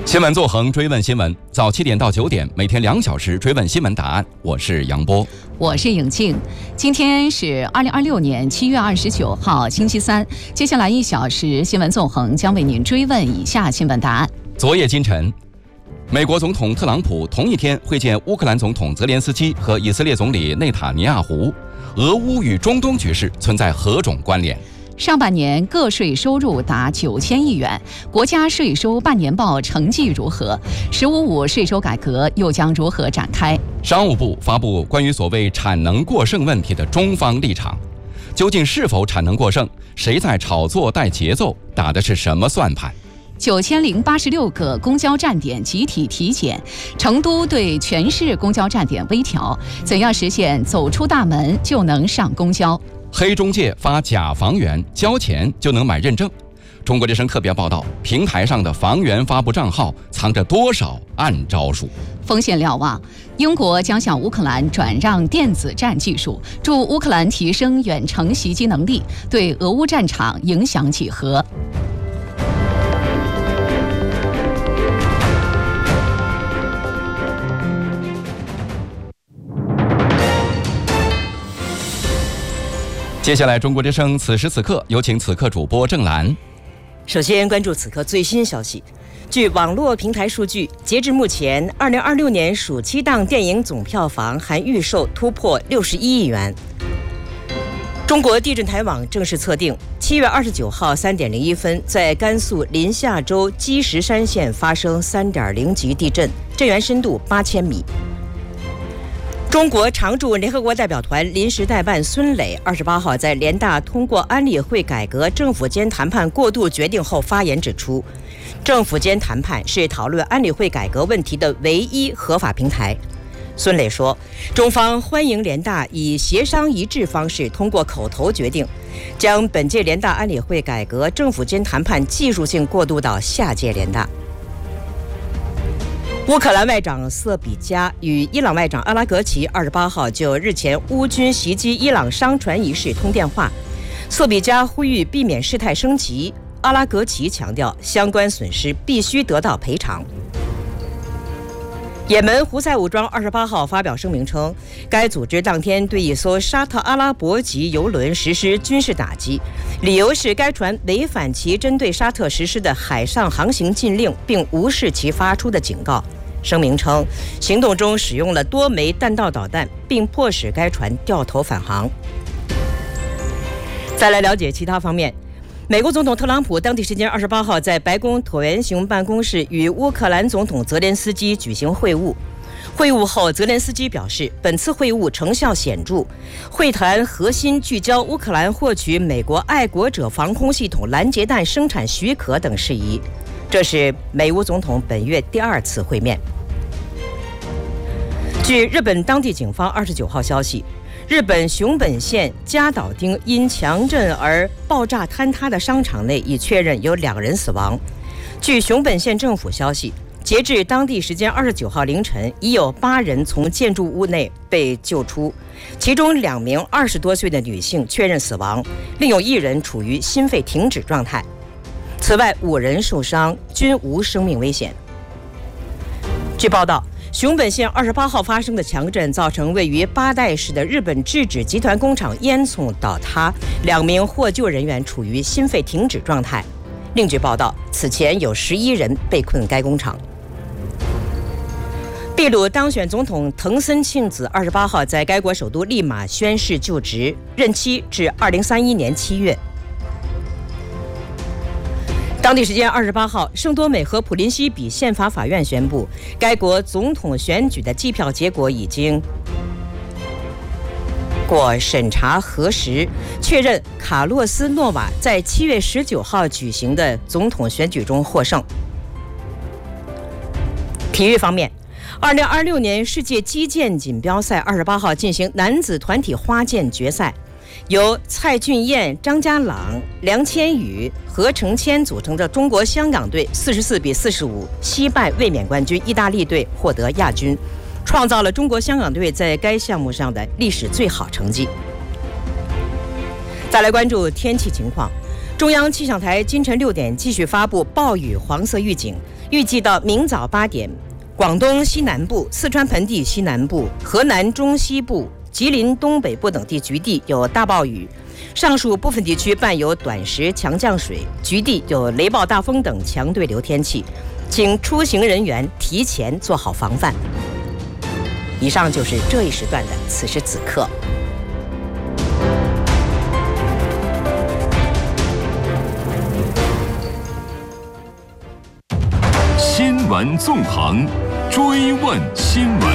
新闻纵横，追问新闻，早7点到9点，每天2小时追问新闻答案。我是杨波， 我是颖静。今天是2026年7月29号，星期三。接下来1小时，新闻纵横将为您追问以下新闻答案。 昨夜今晨，美国总统特朗普同一天会见乌克兰总统泽连斯基和以色列总理内塔尼亚胡。俄乌与中东局势存在何种关联？ 上半年个税收入达9000亿元，国家税收半年报成绩如何？“15.5”税收改革又将如何展开？ 商务部发布关于所谓产能过剩问题的中方立场，究竟是否产能过剩？谁在炒作带节奏？打的是什么算盘？9086个公交站点集体体检，成都对全市公交站点微调，怎样实现走出大门就能上公交？ 黑中介发假房源，交钱就能买认证。中国之声特别报道，平台上的房源发布账号藏着多少暗招数？ 风险瞭望，英国将向乌克兰转让电子战技术，助乌克兰提升远程袭击能力，对俄乌战场影响几何？ 接下来，中国之声此时此刻有请此刻主播郑兰。 首先关注此刻最新消息。据网络平台数据，截至目前，2026年暑期档电影总票房含预售突破61亿元。中国地震台网正式测定，7月29号3点01分，在甘肃临夏州积石山县发生3.0级地震，震源深度8000米。中国常驻联合国代表团临时代办孙磊28号在联大通过安理会改革政府间谈判过渡决定后发言指出，政府间谈判是讨论安理会改革问题的唯一合法平台。孙磊说，中方欢迎联大以协商一致方式通过口头决定，将本届联大安理会改革政府间谈判技术性过渡到下届联大。乌克兰外长瑟比加与伊朗外长阿拉格齐28号就日前乌军袭击伊朗商船一事通电话，瑟比加呼吁避免事态升级，阿拉格齐强调相关损失必须得到赔偿。也门胡塞武装28号发表声明称，该组织当天对一艘沙特阿拉伯籍油轮实施军事打击，理由是该船违反其针对沙特实施的海上航行禁令，并无视其发出的警告。声明称，行动中使用了多枚弹道导弹，并迫使该船掉头返航。再来了解其他方面，美国总统特朗普当地时间28号在白宫椭圆形办公室与乌克兰总统泽连斯基举行会晤。会晤后，泽连斯基表示，本次会晤成效显著，会谈核心聚焦乌克兰获取美国爱国者防空系统拦截弹生产许可等事宜。这是美乌总统本月第2次会面。据日本当地警方29号消息，日本熊本县加岛町因强震而爆炸坍塌的商场内已确认有2人死亡。据熊本县政府消息，截至当地时间29号凌晨，已有8人从建筑物内被救出，其中2名20多岁的女性确认死亡，另有1人处于心肺停止状态。此外，5人受伤，均无生命危险。据报道，熊本县28号发生的强震造成位于八代市的日本制纸集团工厂烟囱倒塌，2名获救人员处于心肺停止状态。另据报道，此前有11人被困该工厂。秘鲁当选总统藤森庆子28号在该国首都利马宣誓就职，任期至2031年7月。当地时间28号，圣多美和普林西比宪法法院宣布，该国总统选举的计票结果已经过审查核实，确认卡洛斯·诺瓦在7月19号举行的总统选举中获胜。体育方面，2026年世界击剑锦标赛28号进行男子团体花剑决赛，由蔡俊彦、张家朗、梁千羽、何成谦组成的中国香港队44比45惜败卫冕冠军意大利队，获得亚军，创造了中国香港队在该项目上的历史最好成绩。再来关注天气情况， 中央气象台今晨6点继续发布暴雨黄色预警，预计到明早8点，广东西南部、四川盆地西南部、河南中西部、吉林东北部等地局地有大暴雨，上述部分地区伴有短时强降水，局地有雷暴大风等强对流天气，请出行人员提前做好防范。以上就是这一时段的此时此刻。 新闻纵横，追问新闻。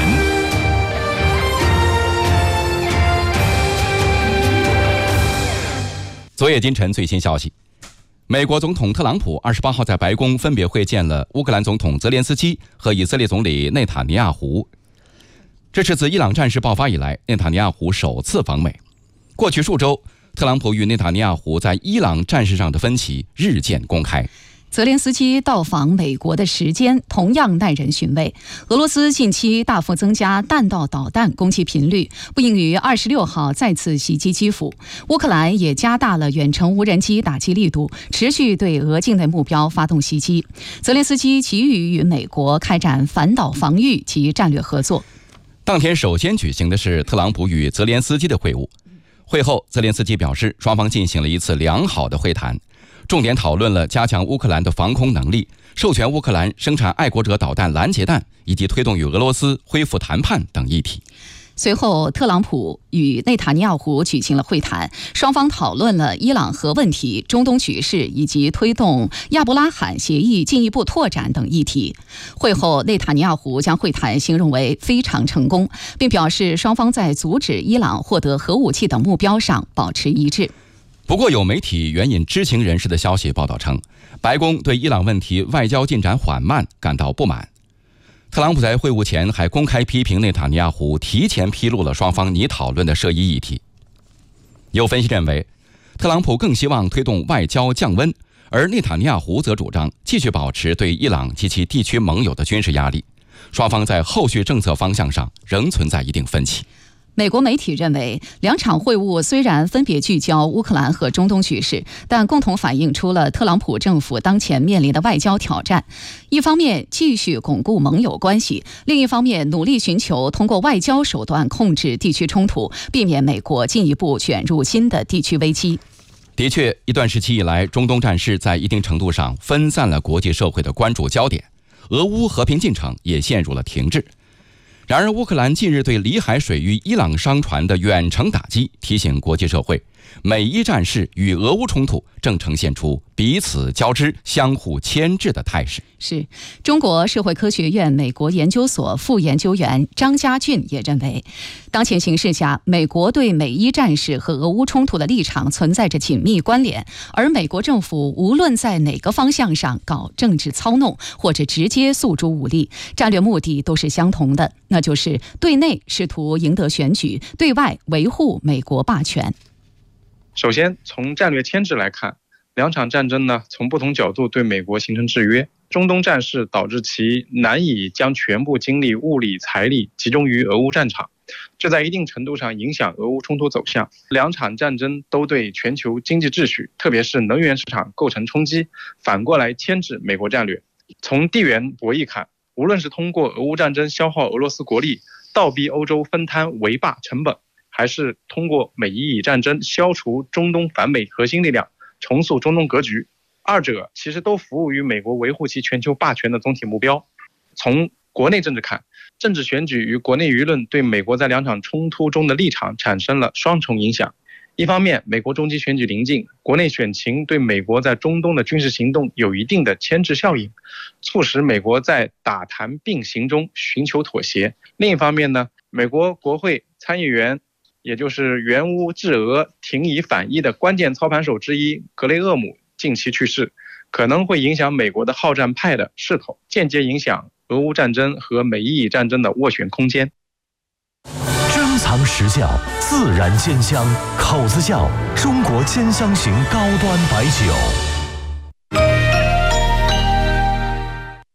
昨夜今晨最新消息，美国总统特朗普28号在白宫分别会见了乌克兰总统泽连斯基和以色列总理内塔尼亚胡。这是自伊朗战事爆发以来，内塔尼亚胡首次访美。过去数周，特朗普与内塔尼亚胡在伊朗战事上的分歧日渐公开。 泽连斯基到访美国的时间同样耐人寻味。俄罗斯近期大幅增加弹道导弹攻击频率，不应于26号再次袭击基辅。乌克兰也加大了远程无人机打击力度，持续对俄境内目标发动袭击。泽连斯基急于与美国开展反导防御及战略合作。 当天首先举行的是特朗普与泽连斯基的会晤。会后，泽连斯基表示，双方进行了一次良好的会谈，重点讨论了加强乌克兰的防空能力、授权乌克兰生产爱国者导弹拦截弹，以及推动与俄罗斯恢复谈判等议题。 随后，特朗普与内塔尼亚胡举行了会谈，双方讨论了伊朗核问题、中东局势以及推动亚伯拉罕协议进一步拓展等议题。会后，内塔尼亚胡将会谈形容为非常成功，并表示双方在阻止伊朗获得核武器等目标上保持一致。 不过，有媒体援引知情人士的消息报道称，白宫对伊朗问题外交进展缓慢感到不满。特朗普在会晤前还公开批评内塔尼亚胡提前披露了双方拟讨论的涉议议题。有分析认为，特朗普更希望推动外交降温，而内塔尼亚胡则主张继续保持对伊朗及其地区盟友的军事压力。双方在后续政策方向上仍存在一定分歧。 美国媒体认为，两场会晤虽然分别聚焦乌克兰和中东局势，但共同反映出了特朗普政府当前面临的外交挑战。一方面继续巩固盟友关系，另一方面努力寻求通过外交手段控制地区冲突，避免美国进一步卷入新的地区危机。 的确，一段时期以来，中东战事在一定程度上分散了国际社会的关注焦点，俄乌和平进程也陷入了停滞。然而，乌克兰近日对里海水域伊朗商船的远程打击，提醒国际社会，美伊战事与俄乌冲突正呈现出彼此交织、相互牵制的态势。 是中国社会科学院美国研究所副研究员张家俊也认为，当前形势下，美国对美伊战事和俄乌冲突的立场存在着紧密关联，而美国政府无论在哪个方向上搞政治操弄，或者直接诉诸武力，战略目的都是相同的，那就是对内试图赢得选举，对外维护美国霸权。 首先，从战略牵制来看，两场战争呢，从不同角度对美国形成制约。中东战事导致其难以将全部精力、物力、财力集中于俄乌战场，这在一定程度上影响俄乌冲突走向。两场战争都对全球经济秩序，特别是能源市场构成冲击，反过来牵制美国战略。从地缘博弈看，无论是通过俄乌战争消耗俄罗斯国力，倒逼欧洲分摊围霸成本，还是通过美伊以战争消除中东反美核心力量，重塑中东格局，二者其实都服务于美国维护其全球霸权的总体目标。从国内政治看，政治选举与国内舆论对美国在两场冲突中的立场产生了双重影响。一方面，美国中期选举临近，国内选情对美国在中东的军事行动有一定的牵制效应，促使美国在打谈并行中寻求妥协。另一方面呢，美国国会参议员，也就是援乌制俄、停以反伊的关键操盘手之一格雷厄姆近期去世，可能会影响美国的好战派的势头，间接影响俄乌战争和美伊以战争的斡旋空间。 珍藏实窖，自然鲜香，口子窖，中国兼香型高端白酒。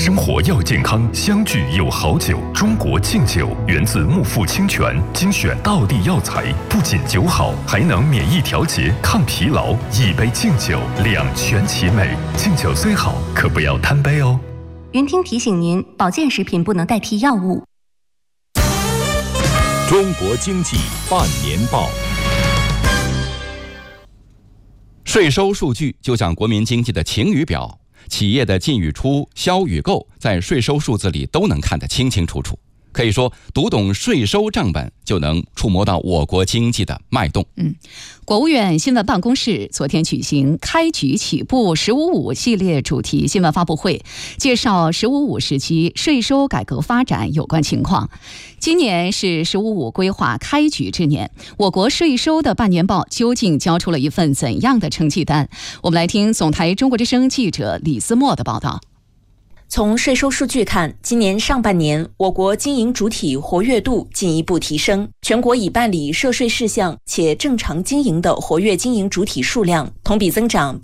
生活要健康，相聚有好酒。中国敬酒源自木富清泉，精选道地药材，不仅酒好，还能免疫调节、抗疲劳。一杯敬酒，两全其美。敬酒虽好，可不要贪杯哦。 云听提醒您，保健食品不能代替药物。 中国经济半年报。 税收数据就像国民经济的晴雨表，企业的进与出、销与购，在税收数字里都能看得清清楚楚。可以说，读懂税收账本，就能触摸到我国经济的脉动。 国务院新闻办公室昨天举行开局起步“15+5”系列主题新闻发布会，介绍“15+5”时期税收改革发展有关情况。今年是“15+5”规划开局之年，我国税收的半年报究竟交出了一份怎样的成绩单？我们来听总台中国之声记者李思墨的报道。 从税收数据看，今年上半年我国经营主体活跃度进一步提升，全国已办理涉税事项且正常经营的活跃经营主体数量同比增长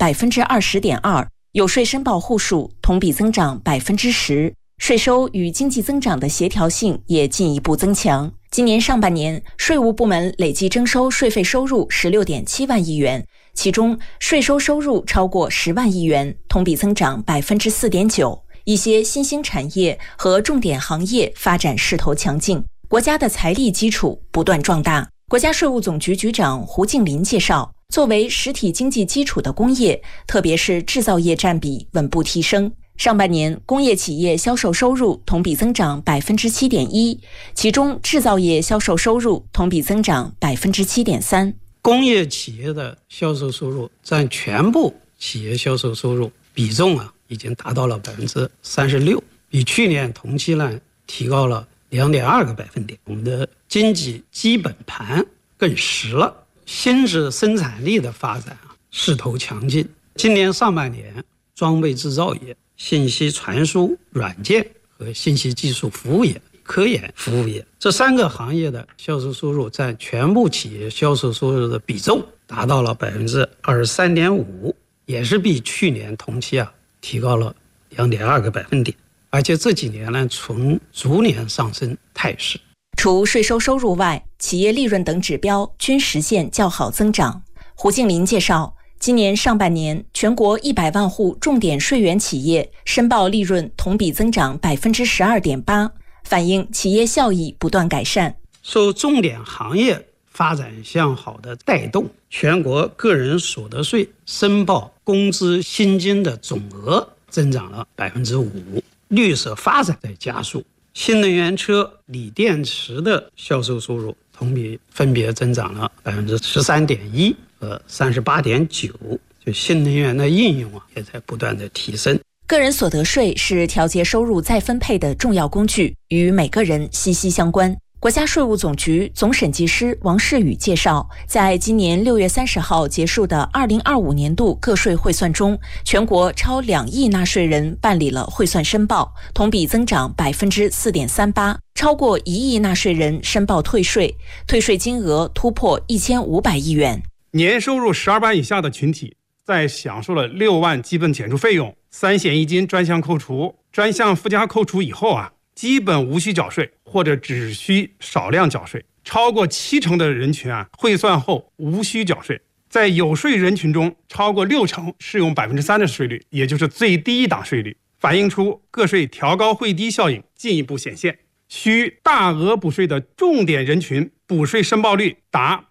20.2%， 有税申报户数同比增长 10%， 税收与经济增长的协调性也进一步增强。今年上半年，税务部门累计征收税费收入 16.7万亿元，其中税收收入超过10万亿元，同比增长 4.9%。一些新兴产业和重点行业发展势头强劲，国家的财力基础不断壮大。国家税务总局局长胡静林介绍，作为实体经济基础的工业，特别是制造业占比稳步提升。上半年工业企业销售收入同比增长 7.1%， 其中制造业销售收入同比增长 7.3%。 工业企业的销售收入占全部企业销售收入比重已经达到了 36%， 比去年同期呢提高了 2.2个百分点。我们的经济基本盘更实了，新质生产力的发展势头强劲。今年上半年，装备制造业、信息传输软件和信息技术服务业、科研服务业这3个行业的销售收入占全部企业销售收入的比重达到了 23.5%， 也是比去年同期提高了 2.2个百分点，而且这几年呢呈逐年上升态势。 除税收收入外，企业利润等指标均实现较好增长。胡静林介绍，今年上半年，全国100万户重点税源企业申报利润同比增长 12.8%， 反映企业效益不断改善。 受重点行业发展向好的带动，全国个人所得税申报工资薪金的总额增长了 5%， 绿色发展在加速。新能源车、锂电池的销售收入同比分别增长了 13.1% 和 38.9%， 就新能源的应用也在不断的提升。 个人所得税是调节收入再分配的重要工具，与每个人息息相关。国家税务总局总审计师王世宇介绍，在今年6月30号结束的2025年度个税汇算中，全国超2亿纳税人办理了汇算申报，同比增长 4.38%， 超过1亿纳税人申报退税，退税金额突破1500亿元。 年收入12万以下的群体，在享受了6万基本减除费用、3险1金专项扣除、专项附加扣除以后基本无需缴税，或者只需少量缴税。超过70%的人群汇算后无需缴税。在有税人群中，超过60%适用 3% 的税率，也就是最低一档税率，反映出个税调高汇低效应进一步显现。需大额补税的重点人群补税申报率达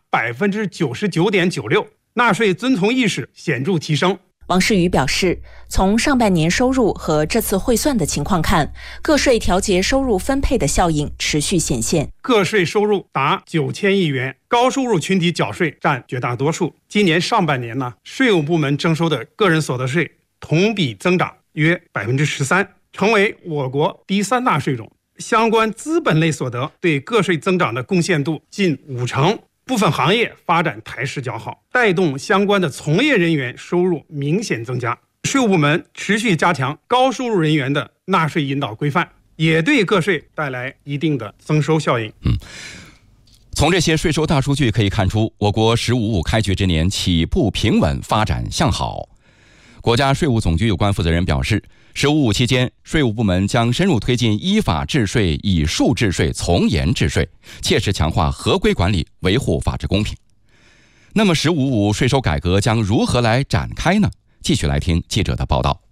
99.96%， 纳税遵从意识显著提升。 王世宇表示，从上半年收入和这次汇算的情况看，个税调节收入分配的效应持续显现。 个税收入达9000亿元，高收入群体缴税占绝大多数。今年上半年税务部门征收的个人所得税同比增长约 13%， 成为我国第3大税种。相关资本类所得对个税增长的贡献度近50%。部分行业发展态势较好，带动相关的从业人员收入明显增加。税务部门持续加强高收入人员的纳税引导规范，也对个税带来一定的增收效应。 从这些税收大数据可以看出，我国15+5开局之年起步平稳，发展向好。国家税务总局有关负责人表示， “15+5”期间，税务部门将深入推进依法治税、以数治税、从严治税，切实强化合规管理，维护法治公平。那么“15+5”税收改革将如何来展开呢？继续来听记者的报道。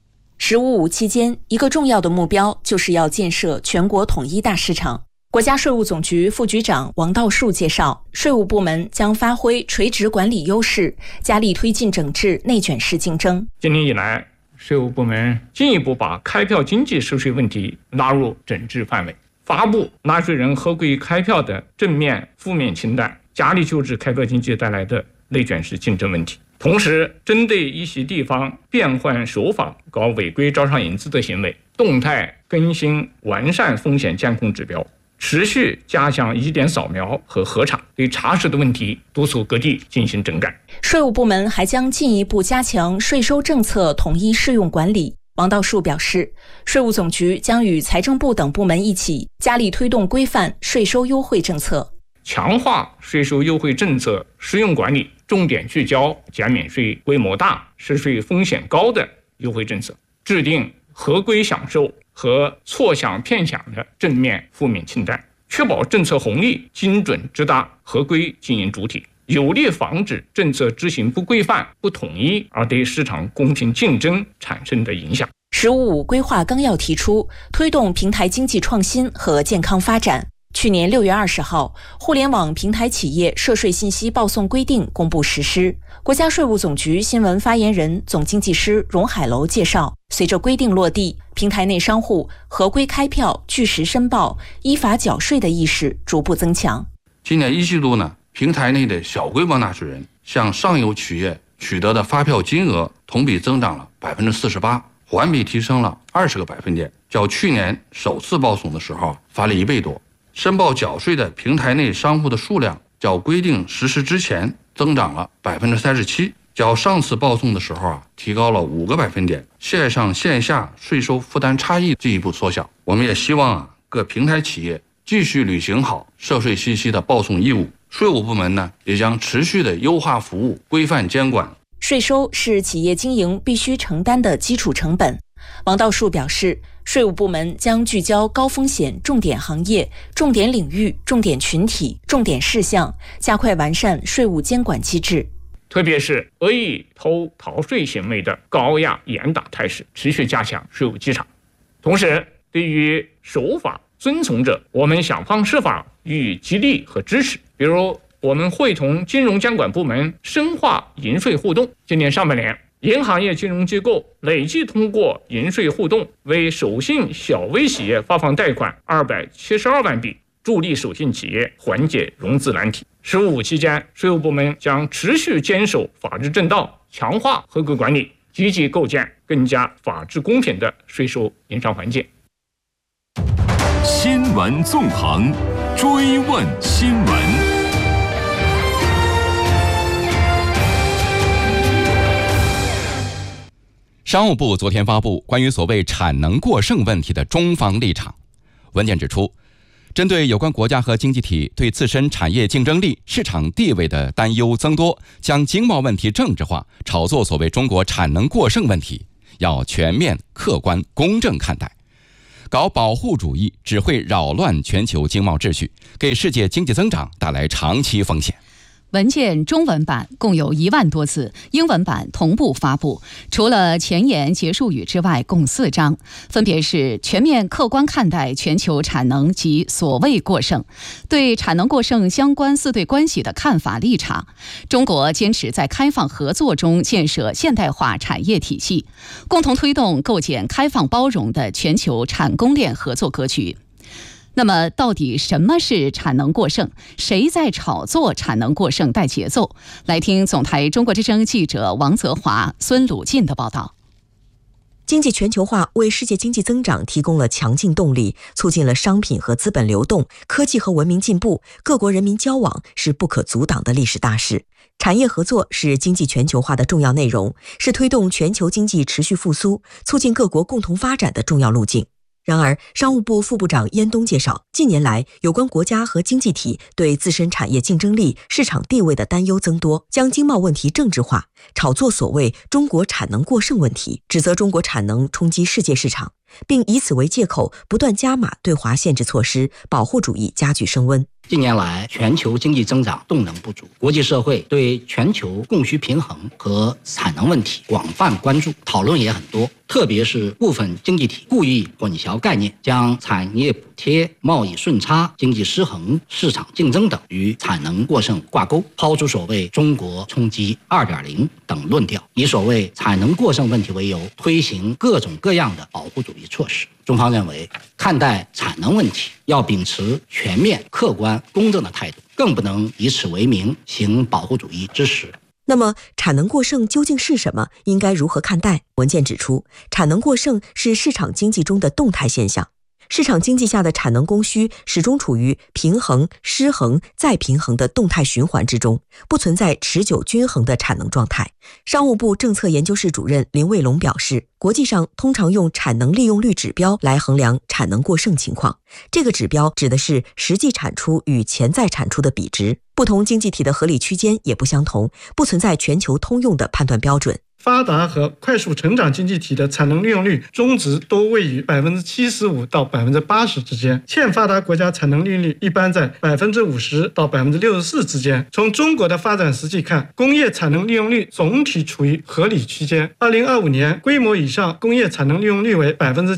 “15+5”期间，一个重要的目标就是要建设全国统一大市场。国家税务总局副局长王道树介绍，税务部门将发挥垂直管理优势，加力推进整治内卷式竞争。 今年以来，税务部门进一步把开票经济收税问题纳入整治范围，发布纳税人合规开票的正面、负面清单，加力纠治开票经济带来的内卷式竞争问题。同时，针对一些地方变换手法搞违规招商引资的行为，动态更新完善风险监控指标，持续加强疑点扫描和核查，对查实的问题督促各地进行整改。 税务部门还将进一步加强税收政策统一适用管理。王道树表示，税务总局将与财政部等部门一起，加力推动规范税收优惠政策， 强化税收优惠政策适用管理，重点聚焦减免税规模大、涉税风险高的优惠政策，制定合规享受和错享骗享的正面、负面清单，确保政策红利精准直达合规经营主体，有力防止政策执行不规范、不统一而对市场公平竞争产生的影响。 “15+5”规划纲要提出，推动平台经济创新和健康发展。去年6月20号，互联网平台企业涉税信息报送规定公布实施。国家税务总局新闻发言人、总经济师荣海楼介绍，随着规定落地，平台内商户合规开票、据实申报、依法缴税的意识逐步增强。 今年1季度呢，平台内的小规模纳税人向上游企业取得的发票金额同比增长了48%，环比提升了20个百分点，较去年首次报送的时候发了1倍多。申报缴税的平台内商户的数量较规定实施之前增长了37%，较上次报送的时候提高了5个百分点，线上线下税收负担差异进一步缩小。我们也希望各平台企业继续履行好涉税信息的报送义务，税务部门呢也将持续的优化服务、规范监管。 税收是企业经营必须承担的基础成本。王道树表示，税务部门将聚焦高风险重点行业、重点领域、重点群体、重点事项，加快完善税务监管机制。 特别是恶意偷逃税行为的高压严打态势持续加强税务稽查。同时，对于守法遵从者，我们想方设法予以激励和支持。比如，我们会同金融监管部门深化银税互动。今年上半年，银行业金融机构累计通过银税互动，为手信小微企业发放贷款272万笔，助力手信企业缓解融资难题。“15+5”期间，税务部门将持续坚守法治正道，强化合规管理，积极构建更加法治公平的税收营商环境。 新闻纵横，追问新闻。 商务部昨天发布关于所谓产能过剩问题的中方立场。文件指出，针对有关国家和经济体对自身产业竞争力、市场地位的担忧增多，将经贸问题政治化，炒作所谓中国产能过剩问题，要全面、客观、公正看待。搞保护主义只会扰乱全球经贸秩序，给世界经济增长带来长期风险。 文件中文版共有1万多字，英文版同步发布。除了前言、结束语之外，共4章，分别是全面客观看待全球产能及所谓过剩，对产能过剩相关4对关系的看法立场，中国坚持在开放合作中建设现代化产业体系，共同推动构建开放包容的全球产供链合作格局。那么到底什么是产能过剩？谁在炒作产能过剩带节奏？来听总台中国之声记者王泽华、孙鲁进的报道。 经济全球化为世界经济增长提供了强劲动力，促进了商品和资本流动，科技和文明进步，各国人民交往是不可阻挡的历史大势。产业合作是经济全球化的重要内容，是推动全球经济持续复苏、促进各国共同发展的重要路径。 然而，商务部副部长燕东介绍，近年来有关国家和经济体对自身产业竞争力、市场地位的担忧增多，将经贸问题政治化，炒作所谓中国产能过剩问题，指责中国产能冲击世界市场，并以此为借口不断加码对华限制措施，保护主义加剧升温。 近年来，全球经济增长动能不足，国际社会对全球供需平衡和产能问题广泛关注，讨论也很多。特别是部分经济体故意混淆概念，将产业补贴、贸易顺差、经济失衡、市场竞争等与产能过剩挂钩，抛出所谓中国冲击 2.0 等论调，以所谓产能过剩问题为由，推行各种各样的保护主义措施。中方认为，看待产能问题要秉持全面、客观、公正的态度，更不能以此为名行保护主义之实。 那么，产能过剩究竟是什么？应该如何看待？文件指出，产能过剩是市场经济中的动态现象。市场经济下的产能供需始终处于平衡、失衡、再平衡的动态循环之中，不存在持久均衡的产能状态。商务部政策研究室主任林卫龙表示，国际上通常用产能利用率指标来衡量产能过剩情况，这个指标指的是实际产出与潜在产出的比值，不同经济体的合理区间也不相同，不存在全球通用的判断标准。 发达和快速成长经济体的产能利用率中值都位于 75%到 80% 之间，欠发达国家产能利用率一般在 50% 到 64% 之间。从中国的发展实际看，工业产能利用率总体处于合理区间。2025年规模以上工业产能利用率为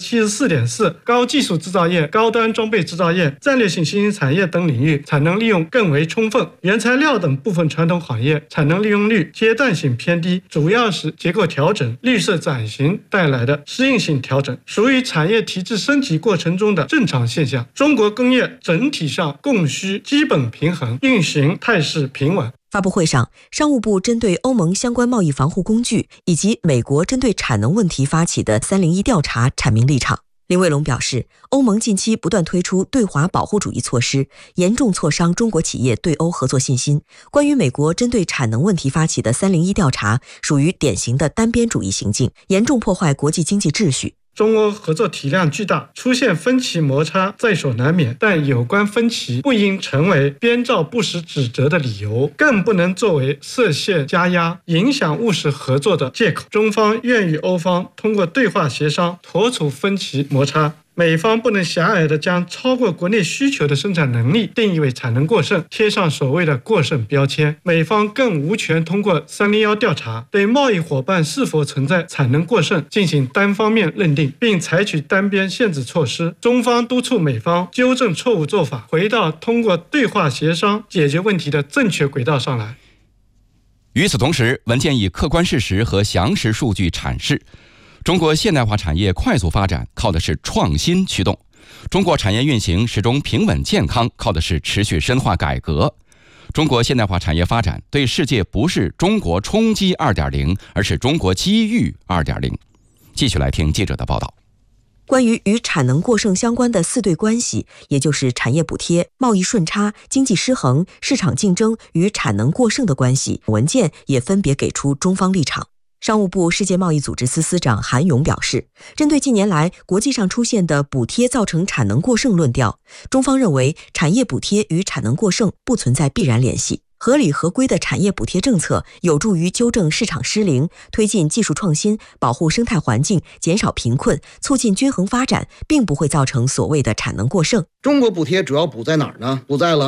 74.4%， 高技术制造业、高端装备制造业、战略性新兴产业等领域产能利用更为充分，原材料等部分传统行业产能利用率阶段性偏低，主要是结构调整、绿色转型带来的适应性调整，属于产业体制升级过程中的正常现象。中国工业整体上供需基本平衡，运行态势平稳。 发布会上，商务部针对欧盟相关贸易防护工具以及美国针对产能问题发起的301调查阐明立场。林卫龙表示，欧盟近期不断推出对华保护主义措施，严重挫伤中国企业对欧合作信心。关于美国针对产能问题发起的301调查，属于典型的单边主义行径，严重破坏国际经济秩序。 中欧合作体量巨大，出现分歧摩擦在所难免，但有关分歧不应成为编造不实指责的理由，更不能作为设限加压、影响务实合作的借口。中方愿与欧方通过对话协商妥处分歧摩擦。美方不能狭隘地将超过国内需求的生产能力定义为产能过剩，贴上所谓的过剩标签。美方更无权通过301调查对贸易伙伴是否存在产能过剩进行单方面认定，并采取单边限制措施。中方督促美方纠正错误做法，回到通过对话协商解决问题的正确轨道上来。 与此同时，文件以客观事实和详实数据阐释，中国现代化产业快速发展靠的是创新驱动，中国产业运行始终平稳健康靠的是持续深化改革。中国现代化产业发展对世界不是中国冲击 2.0， 而是中国机遇 2.0。 继续来听记者的报道。 关于与产能过剩相关的4对关系，也就是产业补贴、贸易顺差、经济失衡、市场竞争与产能过剩的关系，文件也分别给出中方立场。商务部世界贸易组织司司长韩勇表示，针对近年来国际上出现的补贴造成产能过剩论调，中方认为产业补贴与产能过剩不存在必然联系。合理合规的产业补贴政策有助于纠正市场失灵，推进技术创新，保护生态环境，减少贫困，促进均衡发展，并不会造成所谓的产能过剩。 中国补贴主要补在哪儿呢？补在了